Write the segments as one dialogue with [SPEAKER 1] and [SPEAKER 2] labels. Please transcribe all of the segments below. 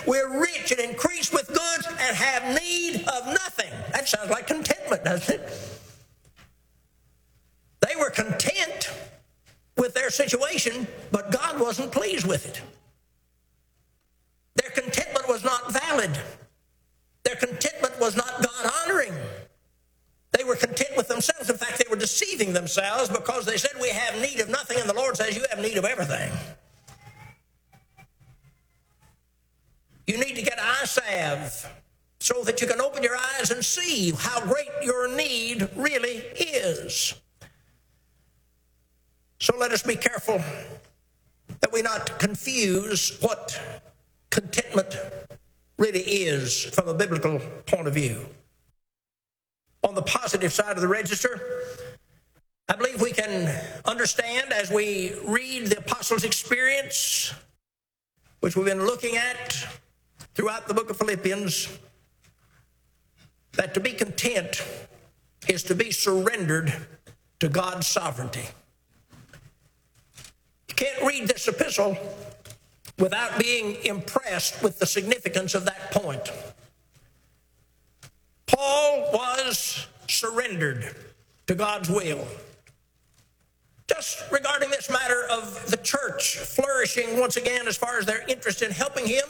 [SPEAKER 1] we're rich and increased with goods and have need of nothing. That sounds like contentment, doesn't it? They were content with their situation, but God wasn't pleased with it. Their contentment was not valid. Their contentment was not God-honoring. They were content with themselves. In fact, they were deceiving themselves because they said, we have need of nothing, and the Lord says, you have need of everything. You need to get eye salve so that you can open your eyes and see how great your need really is. So let us be careful that we not confuse what contentment really is from a biblical point of view. On the positive side of the register, I believe we can understand as we read the apostles' experience, which we've been looking at throughout the book of Philippians, that to be content is to be surrendered to God's sovereignty. You can't read this epistle without being impressed with the significance of that point. Paul was surrendered to God's will. Just regarding this matter of the church flourishing once again as far as their interest in helping him,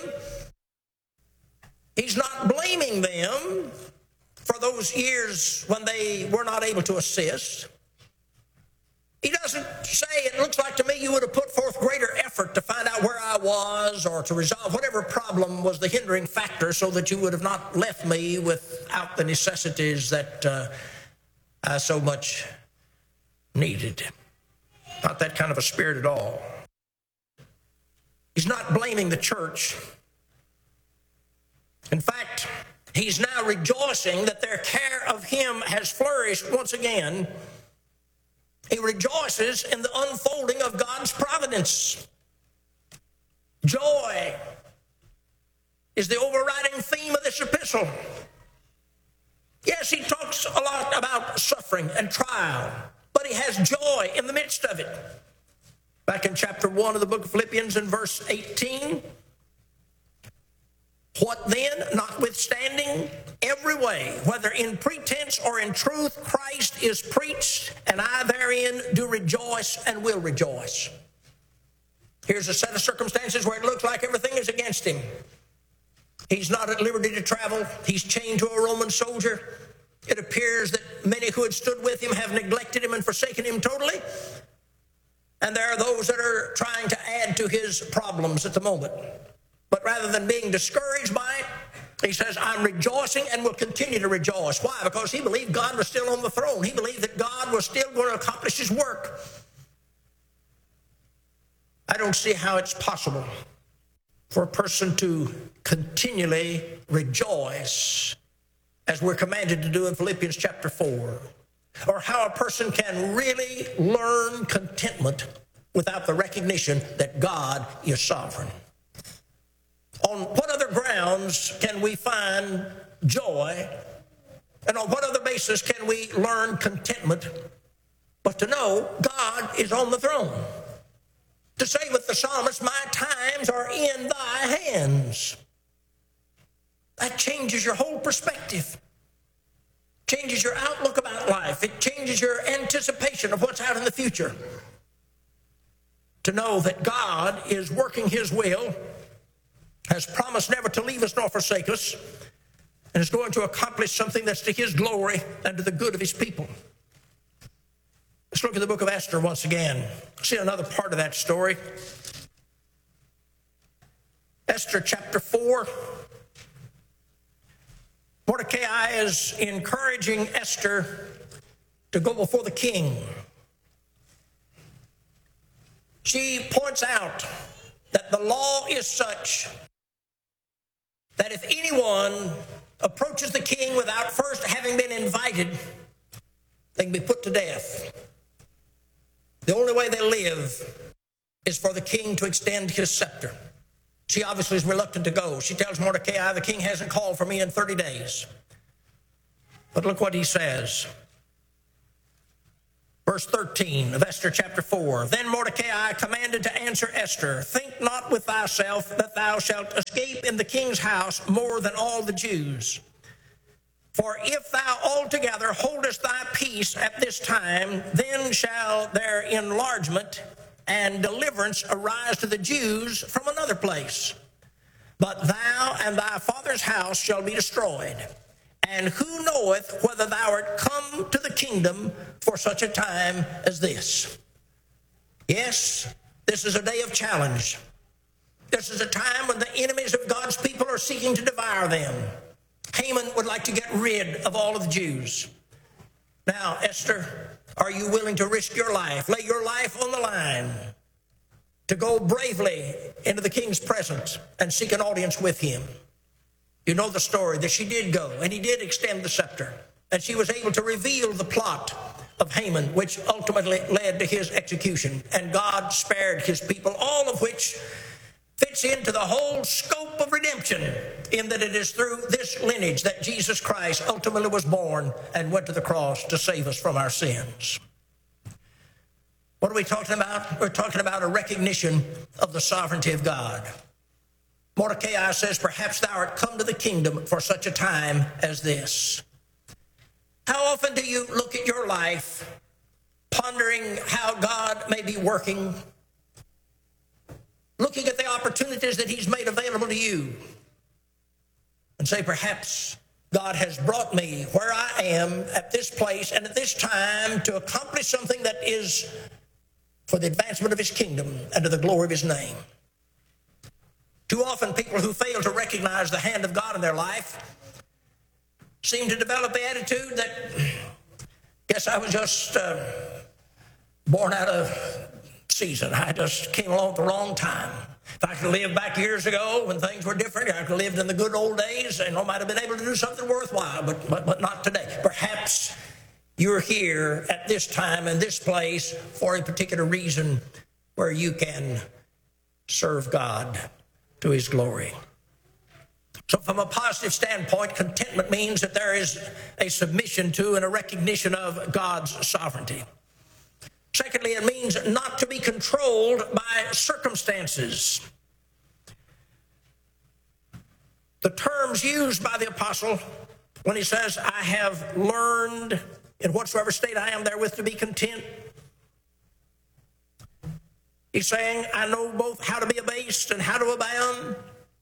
[SPEAKER 1] he's not blaming them for those years when they were not able to assist. He doesn't say, it looks like to me you would have put forth greater effort to find out where I was or to resolve whatever problem was the hindering factor so that you would have not left me without the necessities that I so much needed. Not that kind of a spirit at all. He's not blaming the church. In fact, he's now rejoicing that their care of him has flourished once again. He rejoices in the unfolding of God's providence. Joy is the overriding theme of this epistle. Yes, he talks a lot about suffering and trial, but he has joy in the midst of it. Back in chapter 1 of the book of Philippians in verse 18, what then, notwithstanding every way, whether in pretense or in truth, Christ is preached, and I therein do rejoice and will rejoice. Here's a set of circumstances where it looks like everything is against him. He's not at liberty to travel. He's chained to a Roman soldier. It appears that many who had stood with him have neglected him and forsaken him totally. And there are those that are trying to add to his problems at the moment. But rather than being discouraged by it, he says, I'm rejoicing and will continue to rejoice. Why? Because he believed God was still on the throne. He believed that God was still going to accomplish his work. I don't see how it's possible for a person to continually rejoice as we're commanded to do in Philippians chapter 4, or how a person can really learn contentment without the recognition that God is sovereign. On what other grounds can we find joy, and on what other basis can we learn contentment but to know God is on the throne? To say with the psalmist, my times are in thy hands. That changes your whole perspective. Changes your outlook about life. It changes your anticipation of what's out in the future. To know that God is working his will, has promised never to leave us nor forsake us, and is going to accomplish something that's to his glory and to the good of his people. Let's look at the book of Esther once again. See another part of that story. Esther chapter 4. Mordecai is encouraging Esther to go before the king. She points out that the law is such that if anyone approaches the king without first having been invited, they can be put to death. The only way they live is for the king to extend his scepter. She obviously is reluctant to go. She tells Mordecai, the king hasn't called for me in 30 days. But look what he says. Verse 13 of Esther chapter 4. Then Mordecai commanded to answer Esther, think not with thyself that thou shalt escape in the king's house more than all the Jews. For if thou altogether holdest thy peace at this time, then shall their enlargement and deliverance arise to the Jews from another place. But thou and thy father's house shall be destroyed. And who knoweth whether thou art come to the kingdom for such a time as this? Yes, this is a day of challenge. This is a time when the enemies of God's people are seeking to devour them. Haman would like to get rid of all of the Jews. Now, Esther, are you willing to risk your life, lay your life on the line, to go bravely into the king's presence and seek an audience with him? You know the story that she did go, and he did extend the scepter, and she was able to reveal the plot of Haman, which ultimately led to his execution, and God spared his people, all of which fits into the whole scope of redemption, in that it is through this lineage that Jesus Christ ultimately was born and went to the cross to save us from our sins. What are we talking about? We're talking about a recognition of the sovereignty of God. Mordecai says, perhaps thou art come to the kingdom for such a time as this. How often do you look at your life pondering how God may be working, looking at the opportunities that he's made available to you, and say, perhaps God has brought me where I am at this place and at this time to accomplish something that is for the advancement of his kingdom and to the glory of his name. Too often people who fail to recognize the hand of God in their life seem to develop the attitude that, guess I was just born out of season. I just came along at the wrong time. If I could live back years ago when things were different, I could have lived in the good old days and I might have been able to do something worthwhile, but not today. Perhaps you're here at this time and this place for a particular reason where you can serve God to his glory. So from a positive standpoint, contentment means that there is a submission to and a recognition of God's sovereignty. Secondly, it means not to be controlled by circumstances. The terms used by the apostle when he says, I have learned in whatsoever state I am therewith to be content. He's saying, I know both how to be abased and how to abound.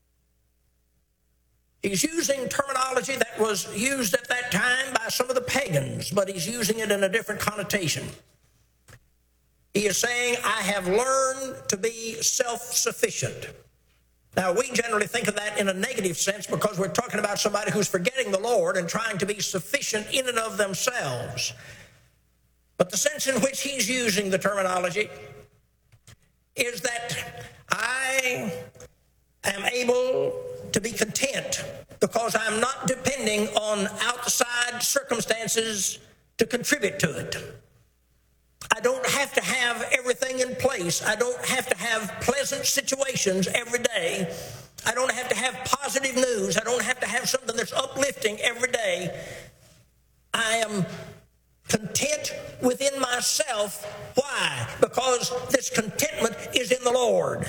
[SPEAKER 1] He's using terminology that was used at that time by some of the pagans, but he's using it in a different connotation. He is saying, I have learned to be self-sufficient. Now, we generally think of that in a negative sense because we're talking about somebody who's forgetting the Lord and trying to be sufficient in and of themselves. But the sense in which he's using the terminology is that I am able to be content because I'm not depending on outside circumstances to contribute to it. I don't have to have everything in place. I don't have to have pleasant situations every day. I don't have to have positive news. I don't have to have something that's uplifting every day. I am content within myself. Why? Because this contentment is in the Lord.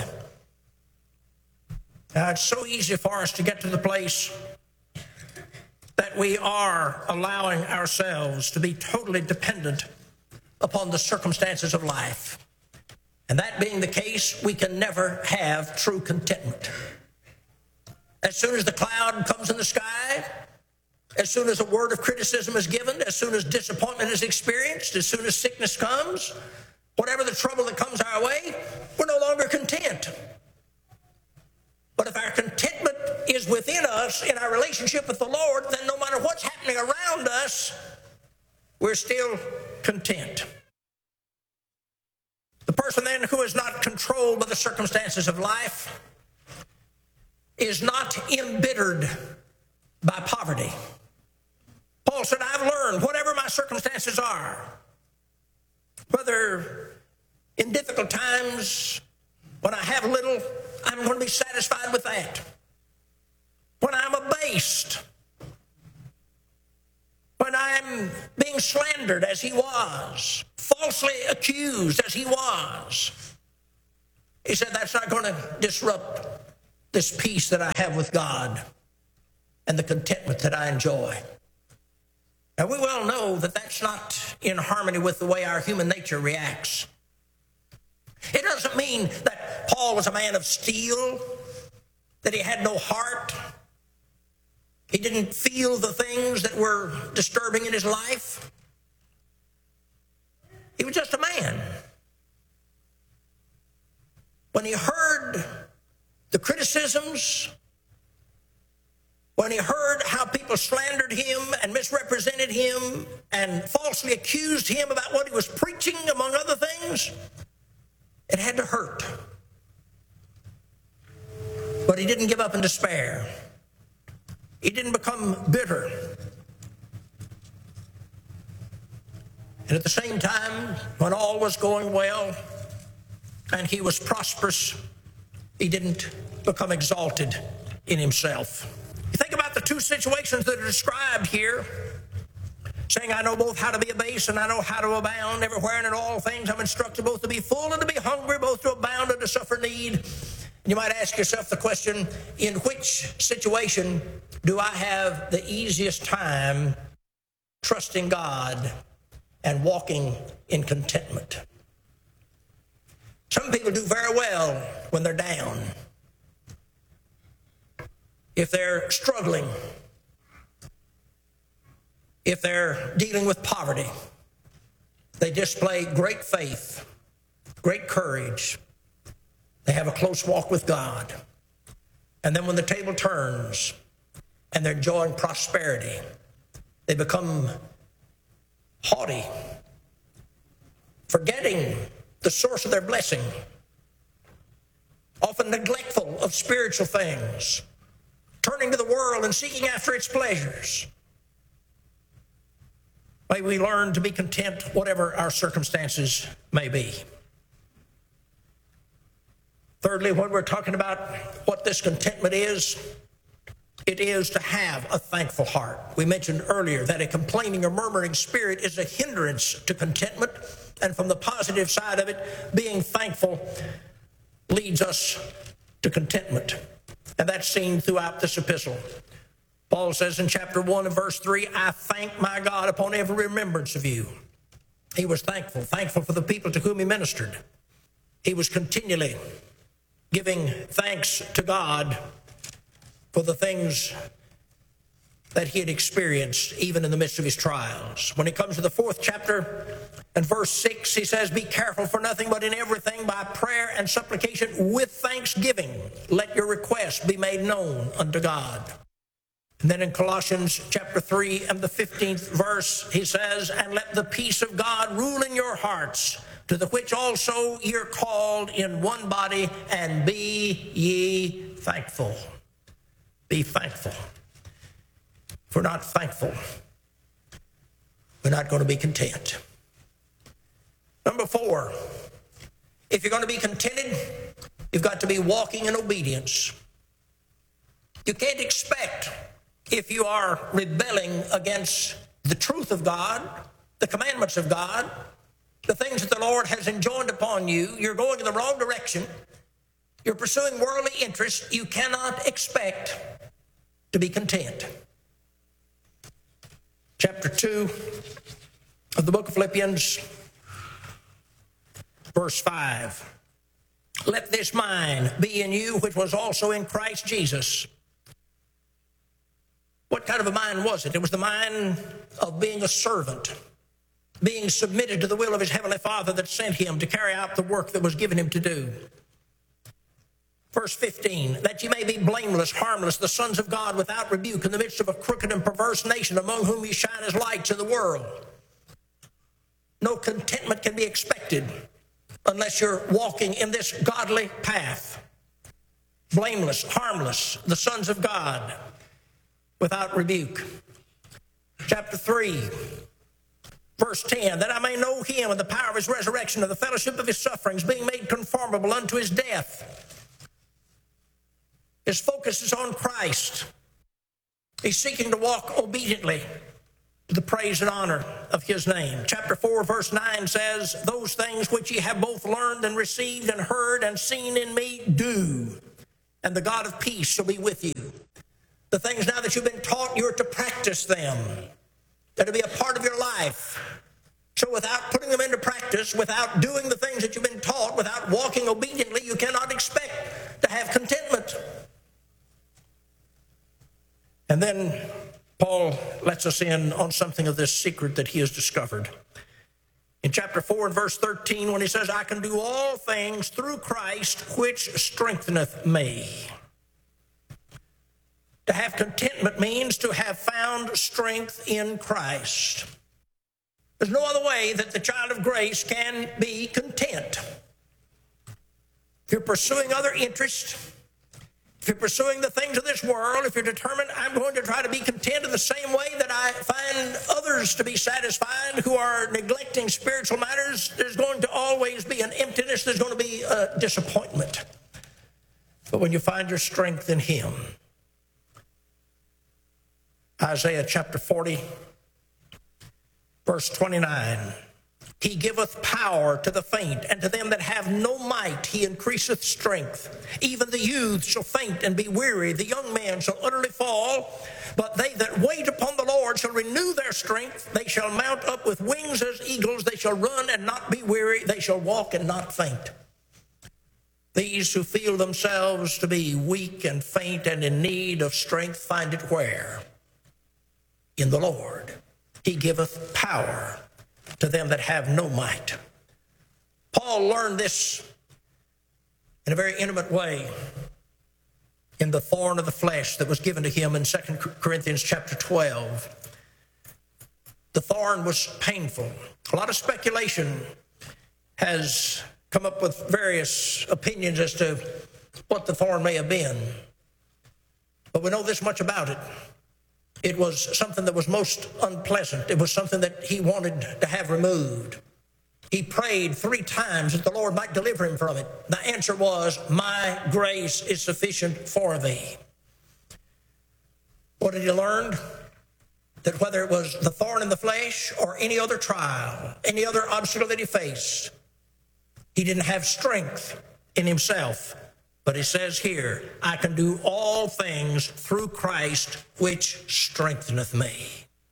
[SPEAKER 1] Now, it's so easy for us to get to the place that we are allowing ourselves to be totally dependent upon the circumstances of life. And that being the case, we can never have true contentment. As soon as the cloud comes in the sky, as soon as a word of criticism is given, as soon as disappointment is experienced, as soon as sickness comes, whatever the trouble that comes our way, we're no longer content. But if our contentment is within us in our relationship with the Lord, then no matter what's happening around us, we're still content. The person then who is not controlled by the circumstances of life is not embittered by poverty. Paul said, I've learned, whatever my circumstances are, whether in difficult times, when I have little, I'm going to be satisfied with that. When I'm abased, when I'm being slandered as he was, far falsely accused as he was, he said, that's not going to disrupt this peace that I have with God and the contentment that I enjoy. Now, we well know that that's not in harmony with the way our human nature reacts. It doesn't mean that Paul was a man of steel, that he had no heart. He didn't feel the things that were disturbing in his life. He was just a man. When he heard the criticisms, when he heard how people slandered him and misrepresented him and falsely accused him about what he was preaching, among other things, it had to hurt. But he didn't give up in despair. He didn't become bitter. And at the same time, when all was going well and he was prosperous, he didn't become exalted in himself. You think about the two situations that are described here, saying, I know both how to be abased and I know how to abound. Everywhere and in all things I'm instructed both to be full and to be hungry, both to abound and to suffer need. And you might ask yourself the question, in which situation do I have the easiest time trusting God and walking in contentment? Some people do very well when they're down. If they're struggling, if they're dealing with poverty, they display great faith, great courage. They have a close walk with God. And then when the table turns and they're enjoying prosperity, they become haughty, forgetting the source of their blessing, often neglectful of spiritual things, turning to the world and seeking after its pleasures. May we learn to be content whatever our circumstances may be. Thirdly, when we're talking about what this contentment is, it is to have a thankful heart. We mentioned earlier that a complaining or murmuring spirit is a hindrance to contentment, and from the positive side of it, being thankful leads us to contentment. And that's seen throughout this epistle. Paul says in chapter 1 and verse 3, I thank my God upon every remembrance of you. He was thankful for the people to whom he ministered. He was continually giving thanks to God for the things that he had experienced even in the midst of his trials. When he comes to the 4th chapter and verse 6, he says, be careful for nothing but in everything by prayer and supplication with thanksgiving. Let your requests be made known unto God. And then in Colossians chapter 3 and the 15th verse, he says, and let the peace of God rule in your hearts, to the which also you're called in one body, and be ye thankful. Be thankful. If we're not thankful, we're not going to be content. Number 4, if you're going to be contented, you've got to be walking in obedience. You can't expect, if you are rebelling against the truth of God, the commandments of God, the things that the Lord has enjoined upon you, you're going in the wrong direction, you're pursuing worldly interests, you cannot expect to be content. Chapter 2 of the book of Philippians, verse 5. Let this mind be in you, which was also in Christ Jesus. What kind of a mind was it? It was the mind of being a servant, being submitted to the will of his heavenly Father that sent him to carry out the work that was given him to do. Verse 15, that ye may be blameless, harmless, the sons of God without rebuke in the midst of a crooked and perverse nation, among whom ye shine as lights in the world. No contentment can be expected unless you're walking in this godly path. Blameless, harmless, the sons of God without rebuke. Chapter 3, verse 10, that I may know him and the power of his resurrection and the fellowship of his sufferings, being made conformable unto his death. His focus is on Christ. He's seeking to walk obediently to the praise and honor of his name. Chapter 4, verse 9 says, those things which ye have both learned and received and heard and seen in me, do, and the God of peace shall be with you. The things now that you've been taught, you're to practice them. They're to be a part of your life. So without putting them into practice, without doing the things that you've been taught, without walking obediently, you cannot expect to have contentment. And then Paul lets us in on something of this secret that he has discovered. In chapter 4 and verse 13, when he says, I can do all things through Christ, which strengtheneth me. To have contentment means to have found strength in Christ. There's no other way that the child of grace can be content. If you're pursuing other interests, if you're pursuing the things of this world, if you're determined, I'm going to try to be content in the same way that I find others to be satisfied who are neglecting spiritual matters, there's going to always be an emptiness, there's going to be a disappointment. But when you find your strength in him, Isaiah chapter 40, verse 29, he giveth power to the faint, and to them that have no might he increaseth strength. Even the youth shall faint and be weary, the young man shall utterly fall. But they that wait upon the Lord shall renew their strength. They shall mount up with wings as eagles. They shall run and not be weary. They shall walk and not faint. These who feel themselves to be weak and faint and in need of strength find it where? In the Lord. He giveth power to them that have no might. Paul learned this in a very intimate way in the thorn of the flesh that was given to him in 2 Corinthians chapter 12. The thorn was painful. A lot of speculation has come up with various opinions as to what the thorn may have been. But we know this much about it. It was something that was most unpleasant. It was something that he wanted to have removed. He prayed 3 times that the Lord might deliver him from it. The answer was, my grace is sufficient for thee. What did he learn? That whether it was the thorn in the flesh or any other trial, any other obstacle that he faced, he didn't have strength in himself. But he says here, I can do all things through Christ, which strengtheneth me.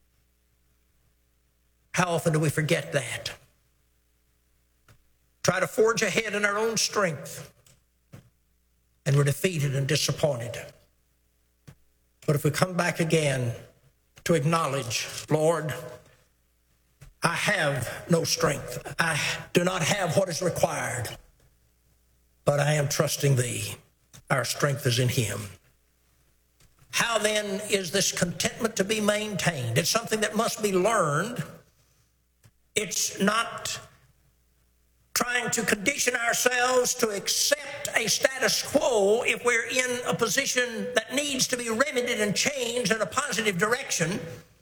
[SPEAKER 1] How often do we forget that? Try to forge ahead in our own strength, and we're defeated and disappointed. But if we come back again to acknowledge, Lord, I have no strength. I do not have what is required. But I am trusting thee. Our strength is in him. How then is this contentment to be maintained? It's something that must be learned. It's not trying to condition ourselves to accept a status quo if we're in a position that needs to be remedied and changed in a positive direction.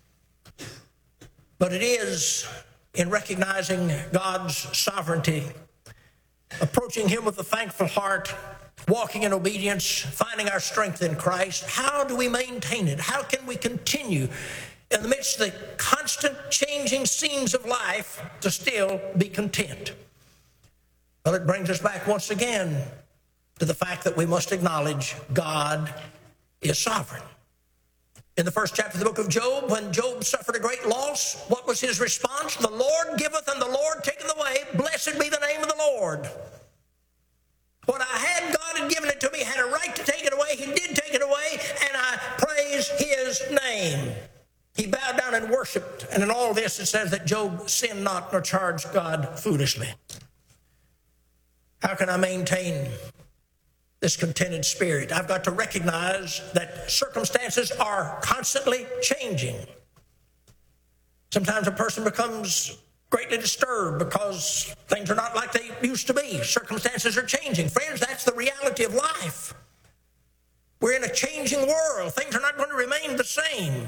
[SPEAKER 1] But it is in recognizing God's sovereignty, approaching him with a thankful heart, walking in obedience, finding our strength in Christ. How do we maintain it? How can we continue in the midst of the constant changing scenes of life to still be content? Well, it brings us back once again to the fact that we must acknowledge God is sovereign. In the first chapter of the book of Job, when Job suffered a great loss, what was his response? The Lord giveth and the Lord taketh away. Blessed be the name of the Lord. What I had, God had given it to me, had a right to take it away. He did take it away, and I praise his name. He bowed down and worshiped. And in all this, it says that Job sinned not nor charged God foolishly. How can I maintain this contented spirit? I've got to recognize that circumstances are constantly changing. Sometimes a person becomes greatly disturbed because things are not like they used to be. Circumstances are changing. Friends, that's the reality of life. We're in a changing world. Things are not going to remain the same.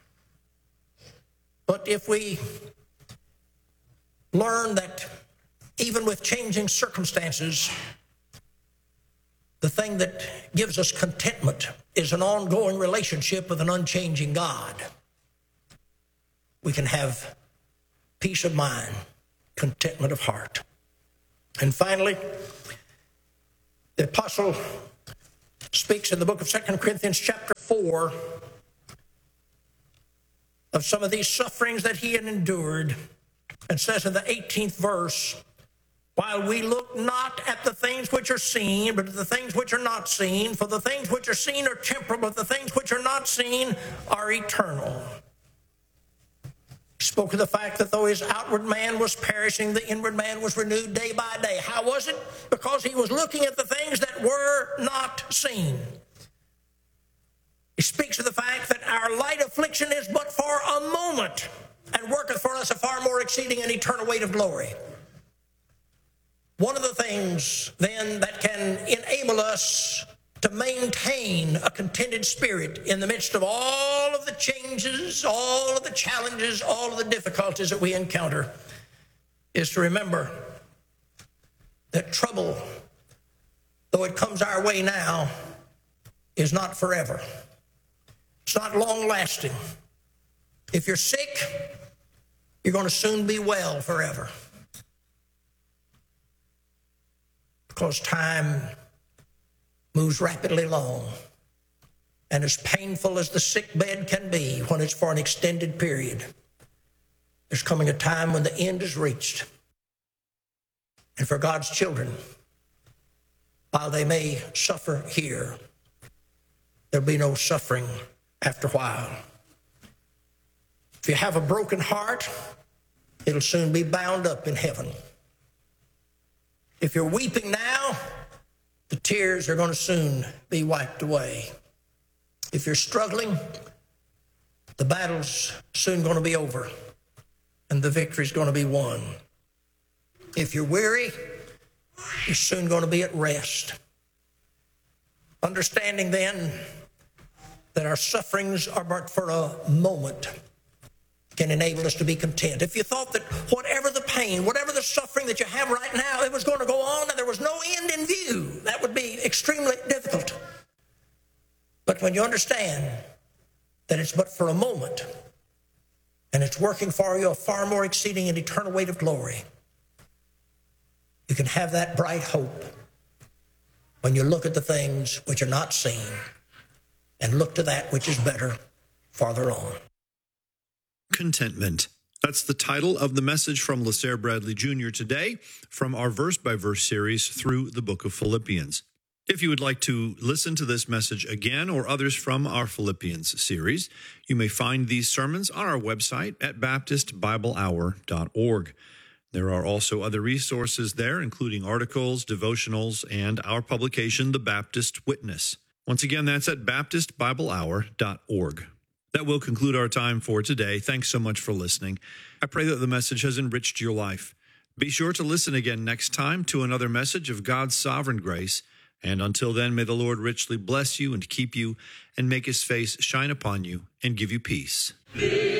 [SPEAKER 1] But if we learn that even with changing circumstances, the thing that gives us contentment is an ongoing relationship with an unchanging God. we can have peace of mind, contentment of heart. And finally, the apostle speaks in the book of 2 Corinthians chapter 4 of some of these sufferings that he had endured, and says in the 18th verse, while we look not at the things which are seen, but at the things which are not seen, for the things which are seen are temporal, but the things which are not seen are eternal. He spoke of the fact that though his outward man was perishing, the inward man was renewed day by day. How was it? Because he was looking at the things that were not seen. He speaks of the fact that our light affliction is but for a moment, and worketh for us a far more exceeding and eternal weight of glory. One of the things, then, that can enable us to maintain a contented spirit in the midst of all of the changes, all of the challenges, all of the difficulties that we encounter, is to remember that trouble, though it comes our way now, is not forever. It's not long-lasting. If you're sick, you're going to soon be well forever. Because time moves rapidly along. And as painful as the sick bed can be when it's for an extended period, there's coming a time when the end is reached. And for God's children, while they may suffer here, there'll be no suffering after a while. If you have a broken heart, it'll soon be bound up in heaven. If you're weeping now, the tears are going to soon be wiped away. If you're struggling, the battle's soon going to be over and the victory's going to be won. If you're weary, you're soon going to be at rest. Understanding then that our sufferings are but for a moment can enable us to be content. If you thought that whatever the pain, whatever the suffering that you have right now, it was going to go on and there was no end in view, that would be extremely difficult. But when you understand that it's but for a moment and it's working for you a far more exceeding and eternal weight of glory, you can have that bright hope when you look at the things which are not seen and look to that which is better farther on.
[SPEAKER 2] Contentment. That's the title of the message from LaSalle Bradley Jr. today from our verse-by-verse series through the book of Philippians. If you would like to listen to this message again or others from our Philippians series, you may find these sermons on our website at baptistbiblehour.org. There are also other resources there, including articles, devotionals, and our publication, The Baptist Witness. Once again, that's at baptistbiblehour.org. That will conclude our time for today. Thanks so much for listening. I pray that the message has enriched your life. Be sure to listen again next time to another message of God's sovereign grace. And until then, may the Lord richly bless you and keep you and make his face shine upon you and give you peace.